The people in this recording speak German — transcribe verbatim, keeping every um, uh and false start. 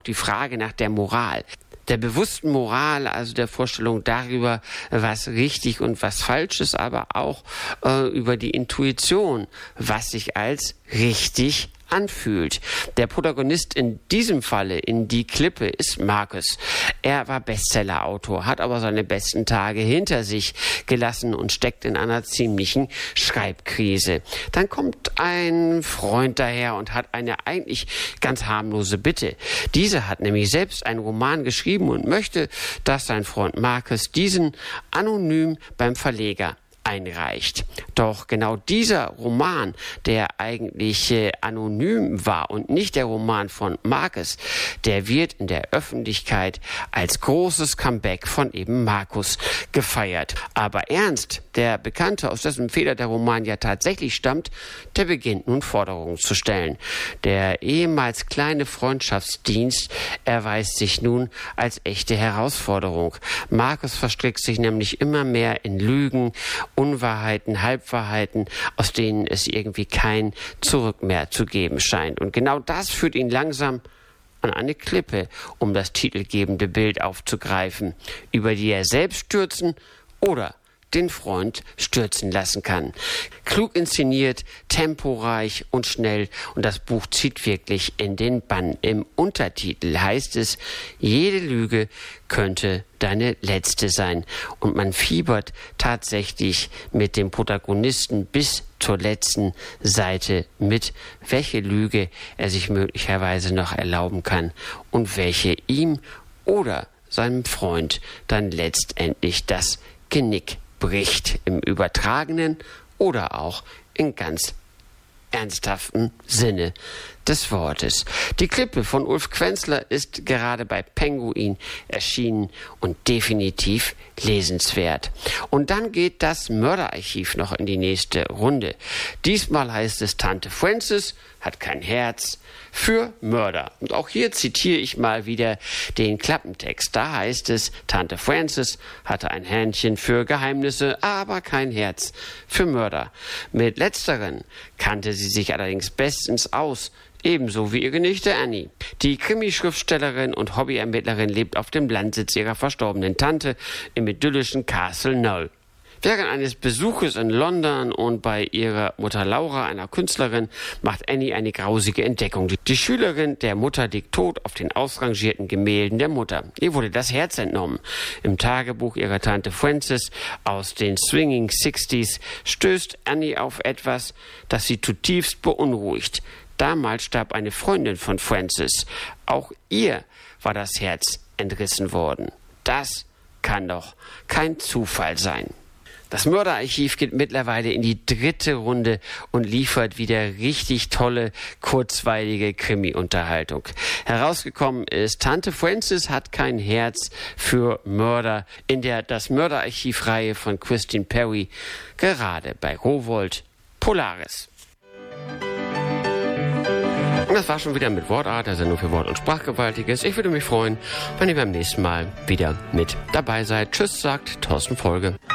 Die Frage nach der Moral. Der bewussten Moral, also der Vorstellung darüber, was richtig und was falsch ist, aber auch äh, über die Intuition, was sich als richtig anfühlt. Der Protagonist in diesem Falle in Die Klippe ist Marcus. Er war Bestsellerautor, hat aber seine besten Tage hinter sich gelassen und steckt in einer ziemlichen Schreibkrise. Dann kommt ein Freund daher und hat eine eigentlich ganz harmlose Bitte. Dieser hat nämlich selbst einen Roman geschrieben und möchte, dass sein Freund Marcus diesen anonym beim Verleger einreicht. Doch genau dieser Roman, der eigentlich äh, anonym war und nicht der Roman von Marcus, der wird in der Öffentlichkeit als großes Comeback von eben Marcus gefeiert. Aber Ernst, der Bekannte, aus dessen Feder der Roman ja tatsächlich stammt, der beginnt nun Forderungen zu stellen. Der ehemals kleine Freundschaftsdienst erweist sich nun als echte Herausforderung. Marcus verstrickt sich nämlich immer mehr in Lügen, Unwahrheiten, Halbwahrheiten, aus denen es irgendwie kein Zurück mehr zu geben scheint. Und genau das führt ihn langsam an eine Klippe, um das titelgebende Bild aufzugreifen, über die er selbst stürzen oder den Freund stürzen lassen kann. Klug inszeniert, temporeich und schnell, und das Buch zieht wirklich in den Bann. Im Untertitel heißt es, jede Lüge könnte deine letzte sein. Und man fiebert tatsächlich mit dem Protagonisten bis zur letzten Seite mit, welche Lüge er sich möglicherweise noch erlauben kann und welche ihm oder seinem Freund dann letztendlich das Genick bricht, im übertragenen oder auch in ganz ernsthaften Sinne des Wortes. Die Klippe von Ulf Quenzler ist gerade bei Penguin erschienen und definitiv lesenswert. Und dann geht das Mörderarchiv noch in die nächste Runde. Diesmal heißt es, Tante Frances hat kein Herz für Mörder. Und auch hier zitiere ich mal wieder den Klappentext. Da heißt es, Tante Frances hatte ein Händchen für Geheimnisse, aber kein Herz für Mörder. Mit letzteren kannte sie sich allerdings bestens aus, ebenso wie ihre Nichte Annie. Die Krimi-Schriftstellerin und Hobbyermittlerin lebt auf dem Landsitz ihrer verstorbenen Tante im idyllischen Castle Knoll. Während eines Besuches in London und bei ihrer Mutter Laura, einer Künstlerin, macht Annie eine grausige Entdeckung. Die Schülerin der Mutter liegt tot auf den ausrangierten Gemälden der Mutter. Ihr wurde das Herz entnommen. Im Tagebuch ihrer Tante Frances aus den Swinging Sixties stößt Annie auf etwas, das sie zutiefst beunruhigt. Damals starb eine Freundin von Frances. Auch ihr war das Herz entrissen worden. Das kann doch kein Zufall sein. Das Mörderarchiv geht mittlerweile in die dritte Runde und liefert wieder richtig tolle, kurzweilige Krimi-Unterhaltung. Herausgekommen ist, Tante Frances hat kein Herz für Mörder in der Das Mörderarchiv-Reihe von Christine Perry, gerade bei Rowohlt Polaris. Und das war schon wieder mit Wortart, also nur für Wort- und Sprachgewaltiges. Ich würde mich freuen, wenn ihr beim nächsten Mal wieder mit dabei seid. Tschüss, sagt Thorsten Folge.